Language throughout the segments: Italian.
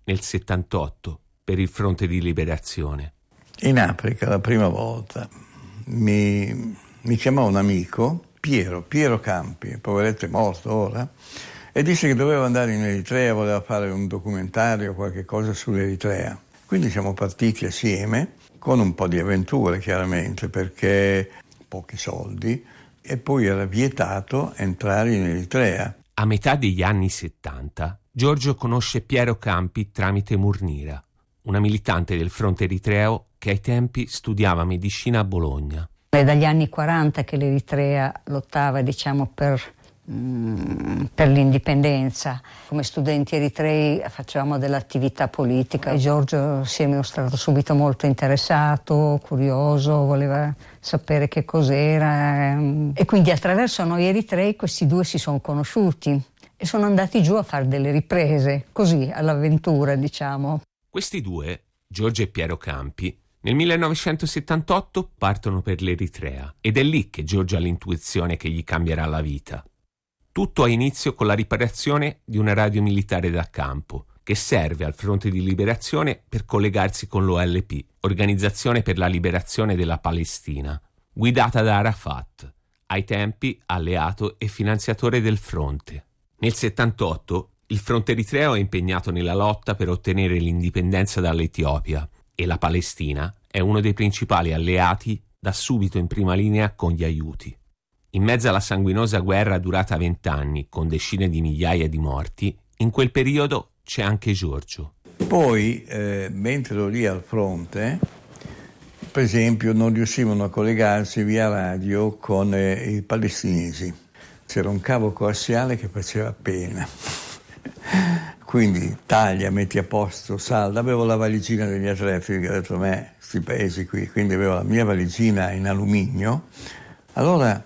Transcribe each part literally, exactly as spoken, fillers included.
nel settantotto per il Fronte di Liberazione. In Africa la prima volta mi, mi chiamò un amico, Piero, Piero Campi, poveretto è morto ora, e disse che doveva andare in Eritrea, voleva fare un documentario, qualche cosa sull'Eritrea. Quindi siamo partiti assieme, con un po' di avventure chiaramente, perché pochi soldi, e poi era vietato entrare in Eritrea. A metà degli anni settanta, Giorgio conosce Piero Campi tramite Murnira, una militante del fronte eritreo che ai tempi studiava medicina a Bologna. È dagli anni quaranta che l'Eritrea lottava, diciamo, per, mm, per l'indipendenza. Come studenti eritrei facevamo dell'attività politica e Giorgio si è mostrato subito molto interessato, curioso, voleva sapere che cos'era. E quindi attraverso noi eritrei questi due si sono conosciuti e sono andati giù a fare delle riprese, così, all'avventura, diciamo. Questi due, Giorgio e Piero Campi, nel millenovecentosettantotto partono per l'Eritrea ed è lì che Giorgio ha l'intuizione che gli cambierà la vita. Tutto ha inizio con la riparazione di una radio militare da campo che serve al Fronte di Liberazione per collegarsi con l'O L P, Organizzazione per la Liberazione della Palestina, guidata da Arafat, ai tempi alleato e finanziatore del fronte. Nel settantotto il fronte eritreo è impegnato nella lotta per ottenere l'indipendenza dall'Etiopia e la Palestina è uno dei principali alleati da subito in prima linea con gli aiuti. In mezzo alla sanguinosa guerra durata vent'anni, con decine di migliaia di morti, in quel periodo c'è anche Giorgio. Poi, eh, mentre ero lì al fronte, per esempio, non riuscivano a collegarsi via radio con eh, i palestinesi. C'era un cavo coassiale che faceva pena. Quindi taglia, metti a posto, salda. Avevo la valigina degli atleti, che ho detto a me, sti paesi qui, quindi avevo la mia valigina in alluminio. Allora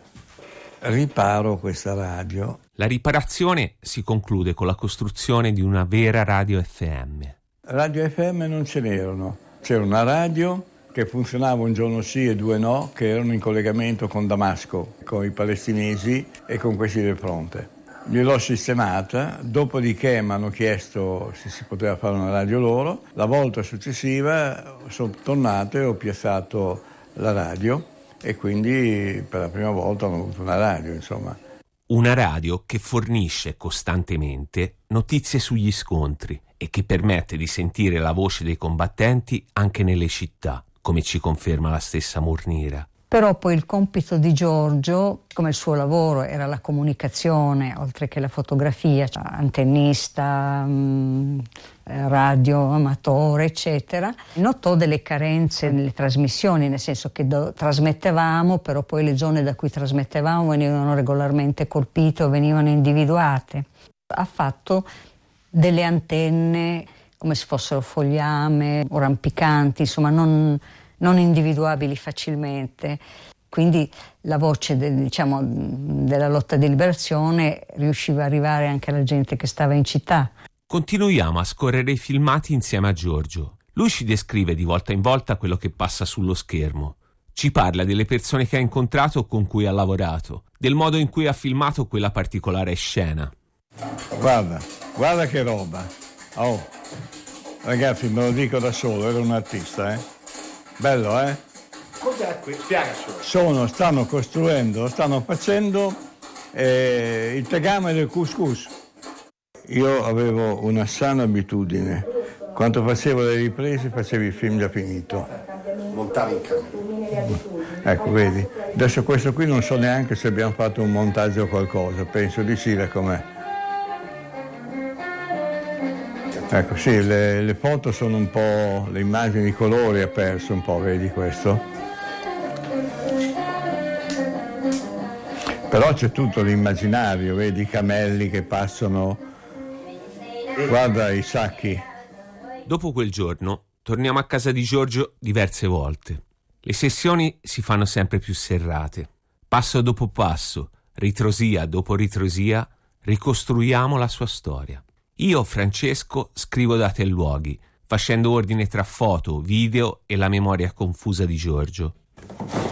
riparo questa radio. La riparazione si conclude con la costruzione di una vera radio F M. Radio F M non ce n'erano. C'era una radio che funzionava un giorno sì e due no, che erano in collegamento con Damasco, con i palestinesi e con questi del fronte. Gliel'ho sistemata, dopodiché mi hanno chiesto se si poteva fare una radio loro. La volta successiva sono tornato e ho piazzato la radio e quindi per la prima volta ho avuto una radio, insomma. Una radio che fornisce costantemente notizie sugli scontri e che permette di sentire la voce dei combattenti anche nelle città, come ci conferma la stessa Murnira. Però poi il compito di Giorgio, come il suo lavoro, era la comunicazione, oltre che la fotografia, cioè antennista, mh, radio, amatore, eccetera. Notò delle carenze nelle trasmissioni, nel senso che do- trasmettevamo, però poi le zone da cui trasmettevamo venivano regolarmente colpite o venivano individuate. Ha fatto delle antenne come se fossero fogliame o rampicanti, insomma non... non individuabili facilmente. Quindi la voce de, diciamo, della lotta di liberazione riusciva ad arrivare anche alla gente che stava in città. Continuiamo a scorrere i filmati insieme a Giorgio. Lui ci descrive di volta in volta quello che passa sullo schermo. Ci parla delle persone che ha incontrato o con cui ha lavorato, del modo in cui ha filmato quella particolare scena. Guarda, guarda che roba. Oh, ragazzi, me lo dico da solo, ero un artista, eh. Bello, eh? Cos'è qui? Spiegacelo. Sono, stanno costruendo, stanno facendo eh, il tegame del couscous. Io avevo una sana abitudine. Quando facevo le riprese facevo il film già finito. Montavi in camera. Ecco, vedi. Adesso questo qui non so neanche se abbiamo fatto un montaggio o qualcosa. Penso di sì, da com'è. Ecco, sì, le, le foto sono un po', le immagini, i colori ha perso un po', vedi questo? Però c'è tutto l'immaginario, vedi i cammelli che passano, guarda i sacchi. Dopo quel giorno torniamo a casa di Giorgio diverse volte. Le sessioni si fanno sempre più serrate. Passo dopo passo, ritrosia dopo ritrosia, ricostruiamo la sua storia. Io, Francesco, scrivo date e luoghi, facendo ordine tra foto, video e la memoria confusa di Giorgio.